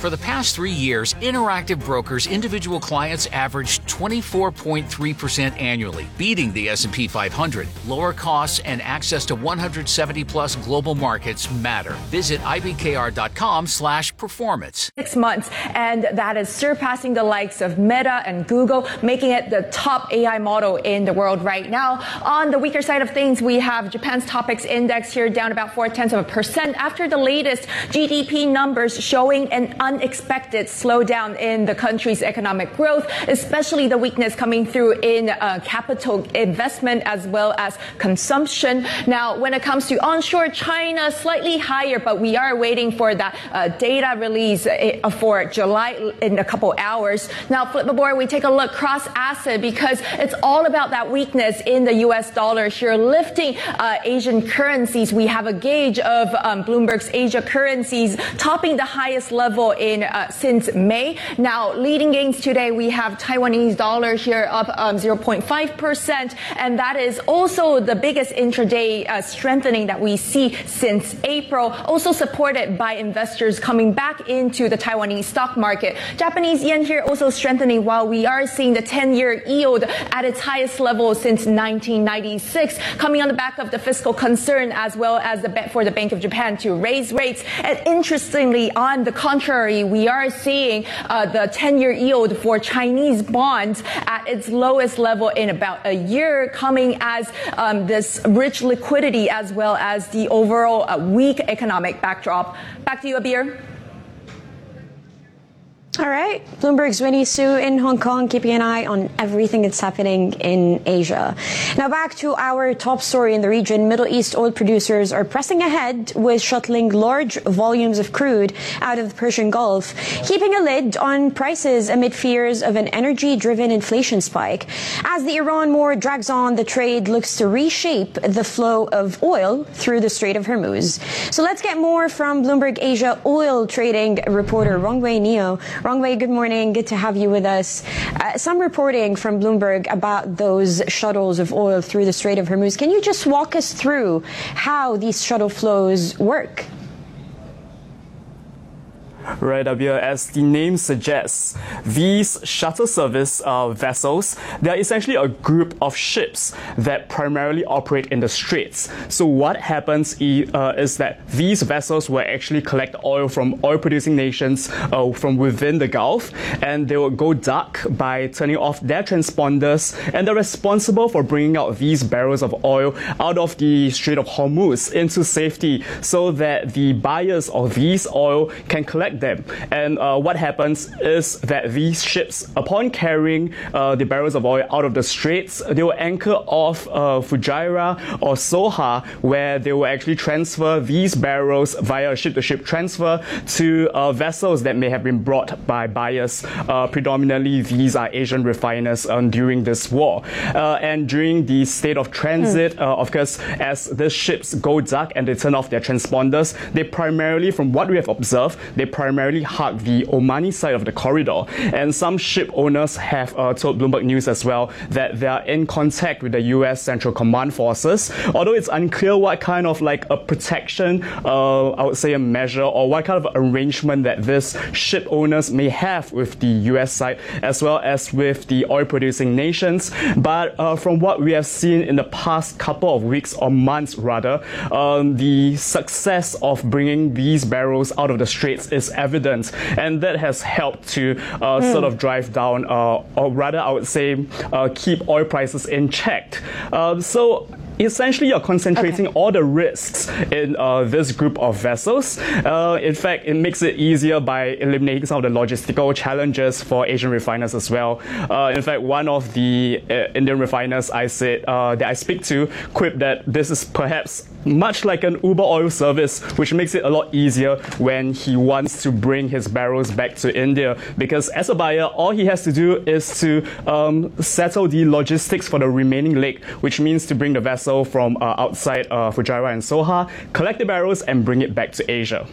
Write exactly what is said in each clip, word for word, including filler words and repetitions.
For the past three years, Interactive Brokers individual clients averaged twenty-four point three percent annually, beating the S and P five hundred. Lower costs and access to one hundred seventy plus global markets matter. Visit I B K R dot com slash performance. Six months, and that is surpassing the likes of Meta and Google, making it the top A I model in the world right now. On the weaker side of things, we have Japan's Topix index here down about four tenths of a percent after the latest G D P numbers showing an unexpected slowdown in the country's economic growth, especially the weakness coming through in uh, capital investment as well as consumption. Now, when it comes to onshore China, slightly higher, but we are waiting for that uh, data release uh, for July in a couple hours. Now, flip the board, we take a look cross asset because it's all about that weakness in the U S dollar here, lifting uh, Asian currencies. We have a gauge of um, Bloomberg's Asia currencies topping the highest level in uh, since May. Now, leading gains today, we have Taiwanese dollar here up um, zero point five percent, and that is also the biggest intraday uh, strengthening that we see since April, also supported by investors coming back into the Taiwanese stock market. Japanese yen here also strengthening while we are seeing the ten-year yield at its highest level since nineteen ninety-six, coming on the back of the fiscal concern as well as the bet for the Bank of Japan to raise rates. And interestingly, on the contrary, we are seeing uh, the ten-year yield for Chinese bonds at its lowest level in about a year, coming as um, this rich liquidity as well as the overall uh, weak economic backdrop. Back to you, Abir. All right. Bloomberg's Winnie Su in Hong Kong, keeping an eye on everything that's happening in Asia. Now back to our top story in the region. Middle East oil producers are pressing ahead with shuttling large volumes of crude out of the Persian Gulf, keeping a lid on prices amid fears of an energy-driven inflation spike. As the Iran war drags on, the trade looks to reshape the flow of oil through the Strait of Hormuz. So let's get more from Bloomberg Asia oil trading reporter Rongwei Neo. Rongwei, good morning. Good to have you with us. Uh, some reporting from Bloomberg about those shuttles of oil through the Strait of Hormuz. Can you just walk us through how these shuttle flows work? Right, Abir, as the name suggests, these shuttle service uh, vessels, they're essentially a group of ships that primarily operate in the straits. So what happens uh, is that these vessels will actually collect oil from oil-producing nations uh, from within the Gulf, and they will go dark by turning off their transponders, and they're responsible for bringing out these barrels of oil out of the Strait of Hormuz into safety so that the buyers of these oil can collect them. And uh, what happens is that these ships, upon carrying uh, the barrels of oil out of the straits, they will anchor off uh, Fujairah or Sohar, where they will actually transfer these barrels via ship-to-ship transfer to uh, vessels that may have been brought by buyers. Uh, predominantly, these are Asian refiners um, during this war. Uh, and during the state of transit, mm. uh, of course, as the ships go dark and they turn off their transponders, they primarily, from what we have observed, they primarily hug the Omani side of the corridor. And some ship owners have uh, told Bloomberg News as well that they are in contact with the U S Central Command Forces, although it's unclear what kind of like a protection, uh, I would say a measure, or what kind of arrangement that this ship owners may have with the U S side as well as with the oil-producing nations. But uh, from what we have seen in the past couple of weeks or months rather, um, the success of bringing these barrels out of the straits is evident, and that has helped to uh, mm. sort of drive down, uh, or rather I would say uh, keep oil prices in check. Uh, so essentially, you're concentrating okay. all the risks in uh, this group of vessels. Uh, in fact, it makes it easier by eliminating some of the logistical challenges for Asian refiners as well. Uh, in fact, one of the uh, Indian refiners I said uh, that I speak to quipped that this is perhaps much like an Uber oil service, which makes it a lot easier when he wants to bring his barrels back to India. Because as a buyer, all he has to do is to um, settle the logistics for the remaining leg, which means to bring the vessel from uh, outside uh, Fujairah and Sohar, collect the barrels and bring it back to Asia.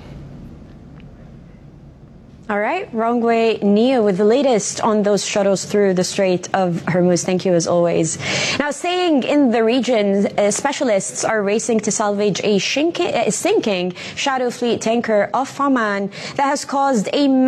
All right, Rongwei Neo with the latest on those shuttles through the Strait of Hormuz. Thank you as always. Now, staying in the region, uh, specialists are racing to salvage a sinking, uh, sinking shadow fleet tanker off Oman that has caused a